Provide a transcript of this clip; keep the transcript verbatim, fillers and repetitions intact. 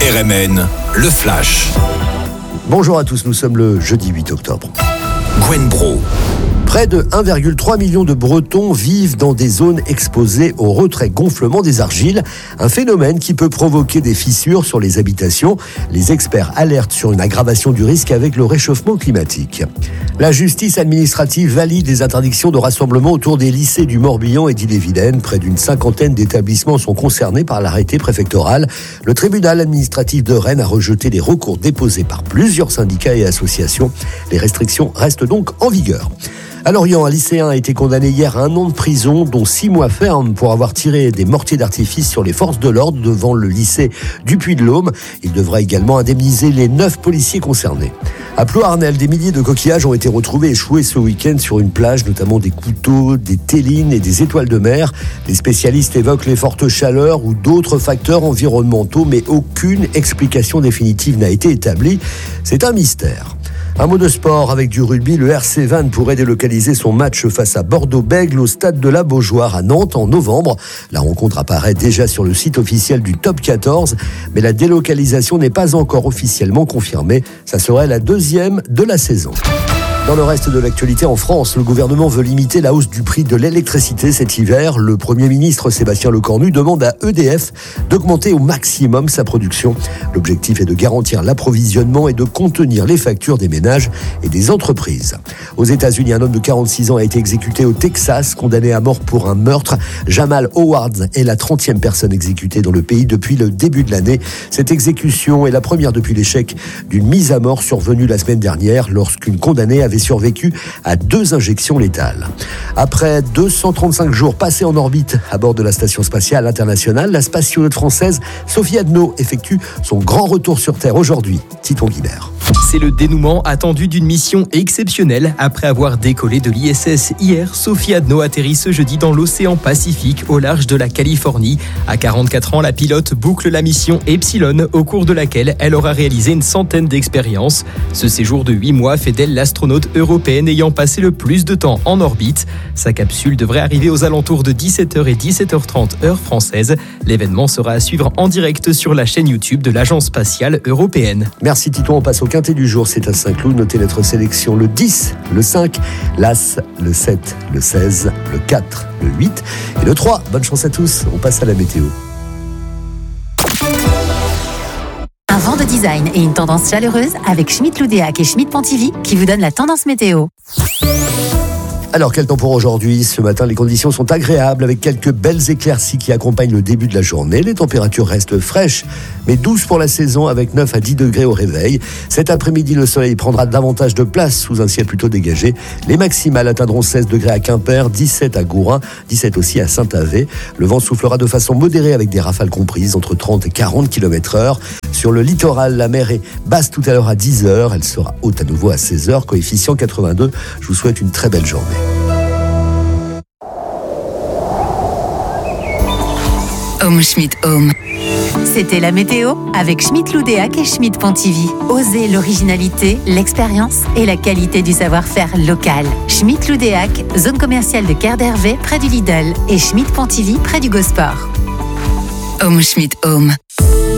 R M N, le Flash. Bonjour à tous, nous sommes le jeudi huit octobre. Gwen Bro. Près de un virgule trois million de Bretons vivent dans des zones exposées au retrait-gonflement des argiles, un phénomène qui peut provoquer des fissures sur les habitations. Les experts alertent sur une aggravation du risque avec le réchauffement climatique. La justice administrative valide les interdictions de rassemblement autour des lycées du Morbihan et d'Ille-et-Vilaine. Près d'une cinquantaine d'établissements sont concernés par l'arrêté préfectoral. Le tribunal administratif de Rennes a rejeté les recours déposés par plusieurs syndicats et associations. Les restrictions restent donc en vigueur. À Lorient, un lycéen a été condamné hier à un an de prison, dont six mois ferme pour avoir tiré des mortiers d'artifice sur les forces de l'ordre devant le lycée du Puy-de-Dôme. Il devra également indemniser les neuf policiers concernés. À Ploarnel, des milliers de coquillages ont été retrouvés échoués ce week-end sur une plage, notamment des couteaux, des télines et des étoiles de mer. Les spécialistes évoquent les fortes chaleurs ou d'autres facteurs environnementaux, mais aucune explication définitive n'a été établie. C'est un mystère. Un mot de sport avec du rugby, le R C Vannes pourrait délocaliser son match face à Bordeaux-Bègles au stade de la Beaujoire à Nantes en novembre. La rencontre apparaît déjà sur le site officiel du top quatorze, mais la délocalisation n'est pas encore officiellement confirmée. Ça serait la deuxième de la saison. Dans le reste de l'actualité en France, le gouvernement veut limiter la hausse du prix de l'électricité cet hiver. Le Premier ministre Sébastien Lecornu demande à E D F d'augmenter au maximum sa production. L'objectif est de garantir l'approvisionnement et de contenir les factures des ménages et des entreprises. Aux États-Unis, un homme de quarante-six ans a été exécuté au Texas, condamné à mort pour un meurtre. Jamal Howard est la trentième personne exécutée dans le pays depuis le début de l'année. Cette exécution est la première depuis l'échec d'une mise à mort survenue la semaine dernière lorsqu'une condamnée avait survécu à deux injections létales. Après deux cent trente-cinq jours passés en orbite à bord de la Station spatiale internationale, la spationaute française Sophie Adno effectue son grand retour sur Terre aujourd'hui. Titon Guibert. C'est le dénouement attendu d'une mission exceptionnelle. Après avoir décollé de l'I S S hier, Sophie Adno atterrit ce jeudi dans l'océan Pacifique au large de la Californie. À quarante-quatre ans, la pilote boucle la mission Epsilon, au cours de laquelle elle aura réalisé une centaine d'expériences. Ce séjour de huit mois fait d'elle l'astronaute européenne ayant passé le plus de temps en orbite. Sa capsule devrait arriver aux alentours de dix-sept heures et dix-sept heures trente heure française. L'événement sera à suivre en direct sur la chaîne YouTube de l'Agence spatiale européenne. Merci Titon, on passe au quintet du jour, c'est à Saint-Cloud. Notez notre sélection le dix, le cinq, l'As, le sept, le seize, le quatre, le huit et le trois. Bonne chance à tous, on passe à la météo. Un vent de design et une tendance chaleureuse avec Schmitt Loudéac et Schmitt Pontivy qui vous donnent la tendance météo. Alors, quel temps pour aujourd'hui ? Ce matin, les conditions sont agréables avec quelques belles éclaircies qui accompagnent le début de la journée. Les températures restent fraîches, mais douces pour la saison avec neuf à dix degrés au réveil. Cet après-midi, le soleil prendra davantage de place sous un ciel plutôt dégagé. Les maximales atteindront seize degrés à Quimper, dix-sept à Gourin, dix-sept aussi à Saint-Avé. Le vent soufflera de façon modérée avec des rafales comprises entre trente et quarante kilomètres heure. Sur le littoral, la mer est basse tout à l'heure à dix heures. Elle sera haute à nouveau à seize heures, coefficient quatre-vingt-deux. Je vous souhaite une très belle journée. Home Schmitt Home. C'était la météo avec Schmitt Loudéac et Schmitt Pontivy. Osez l'originalité, l'expérience et la qualité du savoir-faire local. Schmitt Loudéac, zone commerciale de Quai d'Hervé près du Lidl et Schmitt Pontivy près du Gosport. Home Schmitt Home.